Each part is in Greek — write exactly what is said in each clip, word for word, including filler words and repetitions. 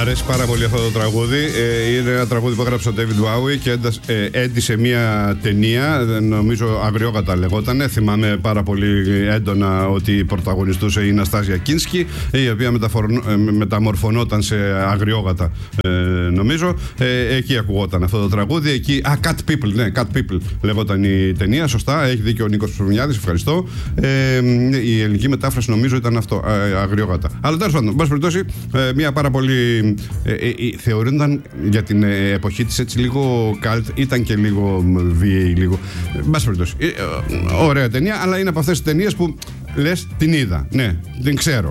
αρέσει πάρα πολύ αυτό το τραγούδι. Ε, είναι ένα τραγούδι που έγραψε ο David Bowie και ε, έντυσε μια ταινία, νομίζω Αγριόγατα λεγότανε. Θυμάμαι πάρα πολύ έντονα ότι πρωταγωνιστούσε η Ναστάζια Κίνσκι, η οποία μεταμορφωνόταν σε αγριόγατα, ε, νομίζω. Ε, εκεί ακουγόταν αυτό το τραγούδι. Εκεί, α, Cat People, ναι, Cat People λεγόταν η ταινία. Σωστά, έχει δίκιο ο Νίκος Ψωμιάδης, ευχαριστώ. Ε, η ελληνική μετάφραση νομίζω ήταν αυτό, ε, αγριόγατα. Αλλά τέλος πάντων, εν πάση περιπτώσει, ε, μια πάρα πολύ. Ε, ε, ε, θεωρούνταν για την ε, εποχή της έτσι λίγο καλτ, ήταν και λίγο βίαιη, λίγο. Ε, εν πάση περιπτώσει. Ε, ε, ωραία ταινία, αλλά είναι από αυτές τις ταινίες που λες την είδα. Ναι, την ξέρω.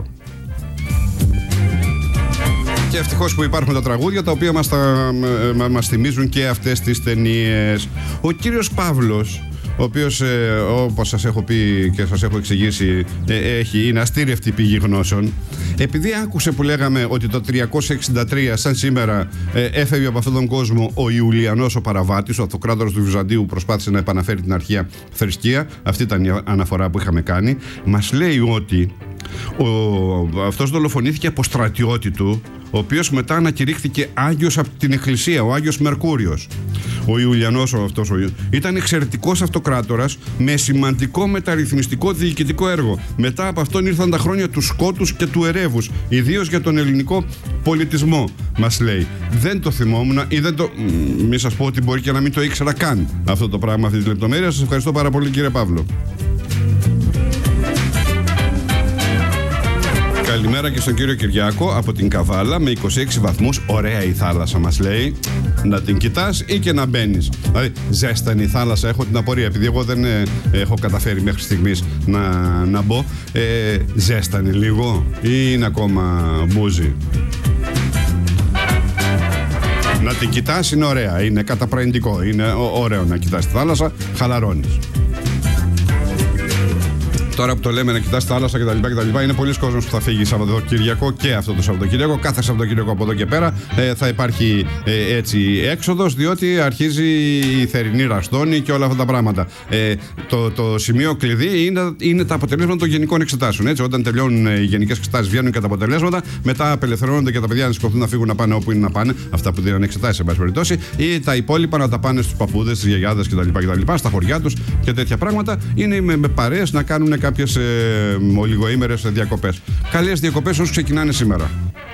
Και ευτυχώς που υπάρχουν τα τραγούδια τα οποία μας, τα, ε, μας θυμίζουν και αυτές τις ταινίες. Ο κύριος Παύλος, ο οποίος, ε, όπως σας έχω πει και σας έχω εξηγήσει, ε, έχει, είναι αστήρευτη πηγή γνώσεων. Επειδή άκουσε που λέγαμε ότι το τριακόσια εξήντα τρία, σαν σήμερα, ε, έφευγε από αυτόν τον κόσμο ο Ιουλιανός ο Παραβάτης, ο αυτοκράτορας του Βυζαντίου, προσπάθησε να επαναφέρει την αρχαία θρησκεία. Αυτή ήταν η αναφορά που είχαμε κάνει. Μας λέει ότι ο, αυτός δολοφονήθηκε από στρατιώτη του, ο οποίος μετά ανακηρύχθηκε Άγιος από την Εκκλησία, ο Άγιος Μερκούριος. Ο Ιουλιανός ο αυτός ο, ήταν εξαιρετικός αυτοκράτορας με σημαντικό μεταρρυθμιστικό διοικητικό έργο. Μετά από αυτόν ήρθαν τα χρόνια του σκότους και του ερεύους, ιδίως για τον ελληνικό πολιτισμό, μας λέει. Δεν το θυμόμουν ή δεν το. Μη σας πω ότι μπορεί και να μην το ήξερα καν αυτό το πράγμα, αυτή τη λεπτομέρεια. Σας ευχαριστώ πάρα πολύ, κύριε Παύλο. Καλημέρα και στον κύριο Κυριάκο από την Καβάλα με είκοσι έξι βαθμούς. Ωραία η θάλασσα, μας λέει. Να την κοιτάς ή και να μπαίνεις. Δηλαδή, ζέστανη η θάλασσα, έχω την απορία. Επειδή εγώ δεν ε, έχω καταφέρει μέχρι στιγμής να, να μπω. Ε, ζέστανη λίγο ή είναι ακόμα μπούζι? Να την κοιτάς είναι ωραία. Είναι καταπραγητικό. Είναι ωραίο να κοιτάς τη θάλασσα. Χαλαρώνεις. Τώρα που το λέμε να κοιτάς θάλασσα κτλ. Είναι πολλοί κόσμος που θα φύγει Σαββατοκύριακο και αυτό το Σαββατοκύριακο. Κάθε Σαββατοκύριακο από εδώ και πέρα ε, θα υπάρχει ε, έτσι έξοδος, διότι αρχίζει η θερινή ραστόνη και όλα αυτά τα πράγματα. Ε, το, το σημείο κλειδί είναι, είναι τα αποτελέσματα των γενικών εξετάσεων. Έτσι, όταν τελειώνουν οι γενικές εξετάσεις, βγαίνουν και τα αποτελέσματα. Μετά απελευθερώνονται και τα παιδιά να σηκωθούν να φύγουν να πάνε όπου είναι να πάνε. Αυτά που δίνουν εξετάσεις, εν πάση περιπτώσει. Ή τα υπόλοιπα να τα πάνε στους παππούδες, στις γιαγιάδες κτλ. Στα χωριά τους και τέτοια πράγματα. Είναι με, με παρέες να κάνουν κάποιες ε, ολιγοήμερες διακοπές. Καλές διακοπές όσους ξεκινάνε σήμερα.